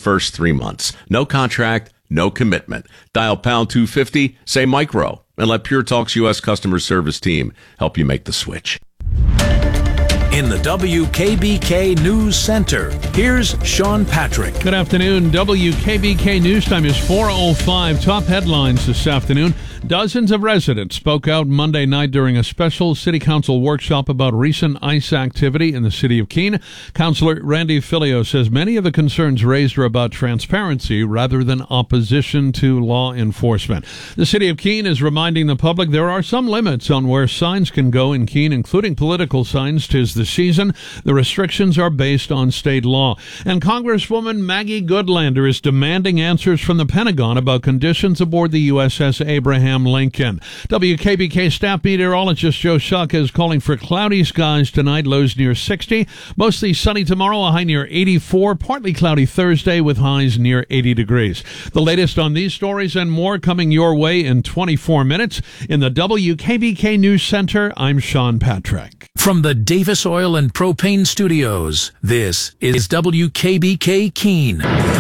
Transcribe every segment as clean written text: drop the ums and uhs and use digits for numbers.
first 3 months. No contract, no commitment. Dial pound 250, say micro, and let Pure Talk's U.S. customer service team help you make the switch. In the WKBK News Center, here's Sean Patrick. Good afternoon. WKBK News Time is 4:05. Top headlines this afternoon. Dozens of residents spoke out Monday night during a special city council workshop about recent ICE activity in the city of Keene. Councilor Randy Filio says many of the concerns raised are about transparency rather than opposition to law enforcement. The city of Keene is reminding the public there are some limits on where signs can go in Keene, including political signs. 'Tis the season. The restrictions are based on state law. And Congresswoman Maggie Goodlander is demanding answers from the Pentagon about conditions aboard the USS Abraham Lincoln. WKBK staff meteorologist Joe Shuck is calling for cloudy skies tonight, lows near 60. Mostly sunny tomorrow, a high near 84. Partly cloudy Thursday with highs near 80 degrees. The latest on these stories and more coming your way in 24 minutes. In the WKBK News Center, I'm Sean Patrick. From the Davis Oil and Propane Studios, this is WKBK Keene.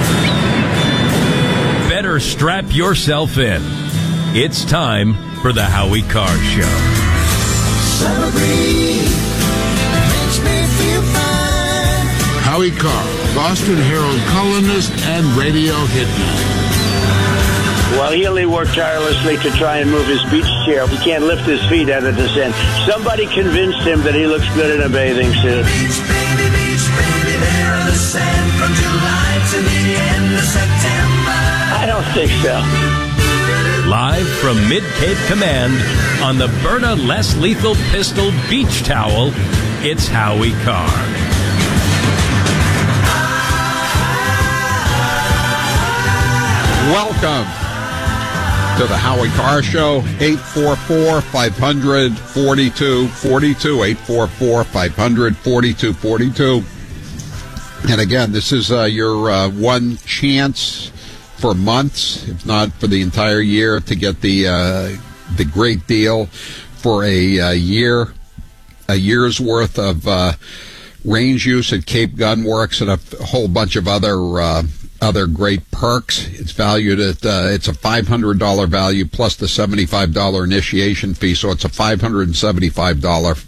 Better strap yourself in. It's time for the Howie Carr Show. Celebrate, makes me feel fine. Howie Carr, Boston Herald columnist and radio hitman. Well, Healy worked tirelessly to try and move his beach chair. He can't lift his feet out of the sand. Somebody convinced him that he looks good in a bathing suit. Beach, baby, there on the sand from July to the end of September. I don't think so. Live from Mid-Cape Command on the Berta Less Lethal Pistol Beach Towel, it's Howie Carr. Welcome to the Howie Carr Show, 844-500-4242, 844-500-4242. And again, this is your one chance for months, if not for the entire year, to get the great deal for a year's worth of range use at Cape Gun Works and a whole bunch of other great perks. It's valued at it's a $500 value plus the $75 initiation fee, so it's a $575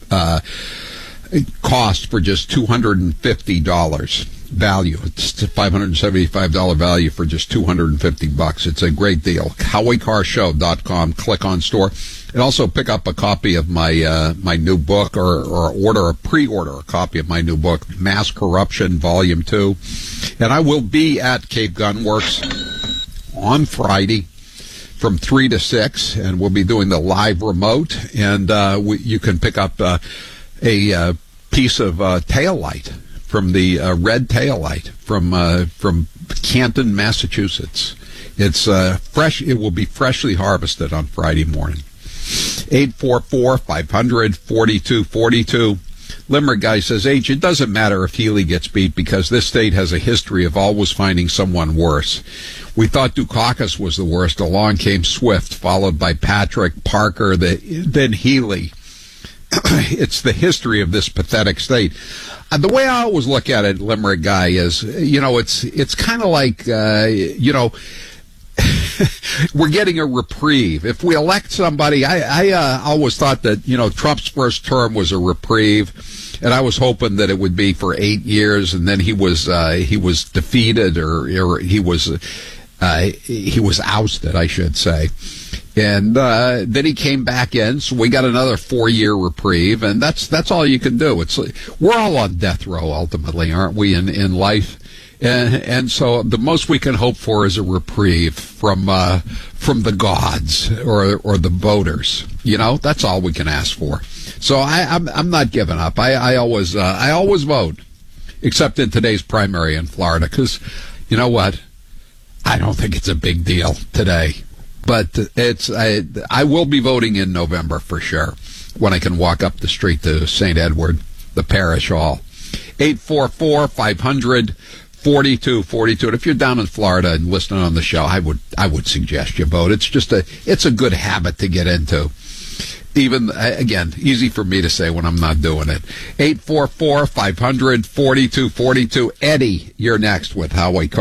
cost for just $250 value. It's a $575 value for just $250. It's a great deal. HowieCarShow.com. Click on store, and also pick up a copy of my my new book, or pre-order a copy of my new book, Mass Corruption Volume 2. And I will be at Cape Gun Works on Friday from 3 to 6, and we'll be doing the live remote. And you can pick up a piece of tail light from the red tail light from Canton, Massachusetts. It's fresh. It will be freshly harvested on Friday morning. 844-500-4242. Limerick guy says, H, it doesn't matter if Healy gets beat because this state has a history of always finding someone worse. We thought Dukakis was the worst. Along came Swift, followed by Patrick, Parker, then Healy. It's the history of this pathetic state. The way I always look at it, Limerick guy, is, it's kind of like, we're getting a reprieve. If we elect somebody, I always thought that, Trump's first term was a reprieve, and I was hoping that it would be for 8 years, and then he was defeated, or he was ousted, I should say. And then he came back in, so we got another 4-year reprieve, and that's all you can do. It's we're all on death row ultimately, aren't we, in life? And so the most we can hope for is a reprieve from the gods or the voters. That's all we can ask for. So I'm not giving up. I always vote, except in today's primary in Florida, because you know what? I don't think it's a big deal today. But I will be voting in November for sure, when I can walk up the street to St. Edward, the parish hall. 844-500-4242. And if you're down in Florida and listening on the show, I would suggest you vote. It's a good habit to get into. Even, again, easy for me to say when I'm not doing it. 844-500-4242. Eddie, you're next with Howie Carr.